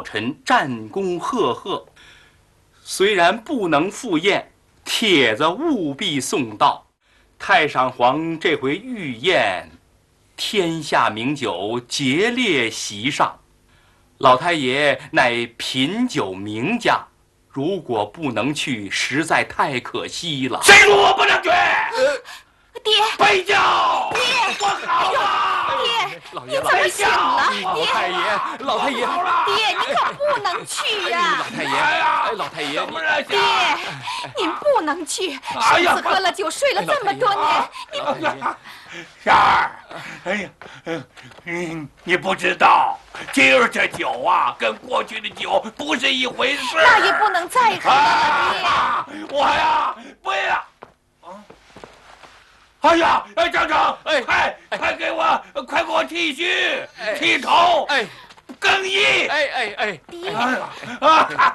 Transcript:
老臣战功赫赫，虽然不能赴宴，帖子务必送到。太上皇这回御宴，天下名酒节列席上，老太爷乃品酒名家，如果不能去，实在太可惜了。 谁说我不能去？ 爹， 背教！ 爹， 我好了！ 爹， 老爷你怎么醒了？ 老太爷，老太爷， 爹，你可不能去呀！ 老太爷，老太爷， 怎么了？ 爹，您不能去。上次喝了酒睡了这么多年，你三儿，哎呀，你不知道，今儿这酒啊，跟过去的酒不是一回事。 那也不能再喝了， 爹。我呀，不要。哎呀，张成，快给我剃须、剃头、更衣。 爹，